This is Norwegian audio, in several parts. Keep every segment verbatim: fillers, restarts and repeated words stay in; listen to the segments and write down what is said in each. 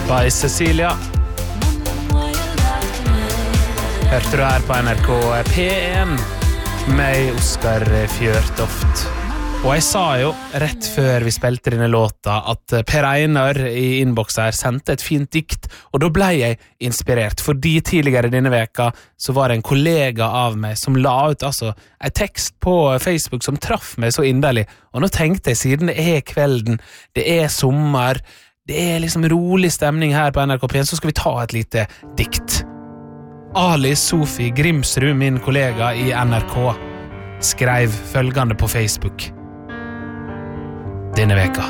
by Cecilia. Hørte du her på N R K P en med Oskar Fjørtoft. Og jeg sa jo rett før vi spilte denne låta at Per Einar i innboks her sendte et fint dikt, og da ble jeg inspirert, fordi tidligere denne veka så var det en kollega av meg som la ut altså en tekst på Facebook som traff meg så inderlig, og nå tenkte jeg siden det er kvelden, det er sommer, det er liksom rolig stemning her på N R K P en, så skal vi ta et lite dikt. Ali Sofi Grimsrud, min kollega i N R K, skrev følgende på Facebook denne veka.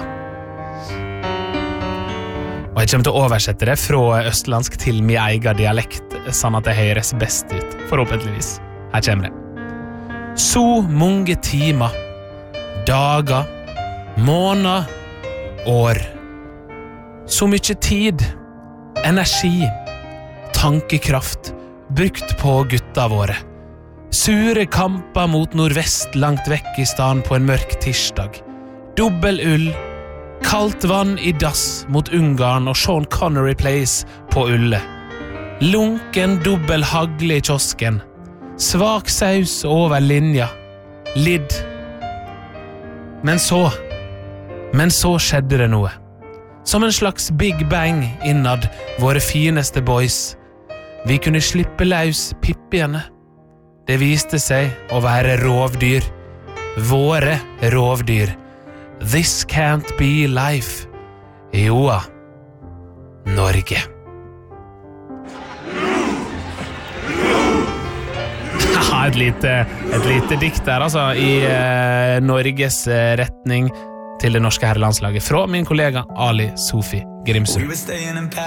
Og jeg kommer til å oversette det fra østlandsk til min egen dialekt, sånn at det høres best ut, forhåpentligvis. Her kommer det. Så mange timer, dager, måneder, år. Så mye tid, energi, tankekraft, brukt på gutta våre. Sure kamper mot nordvest langt vekk i stan på en mørk tirsdag. Dobbel ull, kaldt vann i dass mot Ungarn og Sean Connery Place på Ulle. Lunken dobbel hagle i kiosken. Svak saus over linja. Lidd. Men så, men så skjedde det noe. Som en slags Big Bang innad våre fineste boys. Vi kunne slippe løs pippiene. Det viste seg å være rovdyr. Våre rovdyr. This can't be life. Joa, Norge. et, lite, et lite dikt der, altså, i eh, Norges eh, retning til det norske herrelandslaget fra min kollega Ali Sofi Grimsrud.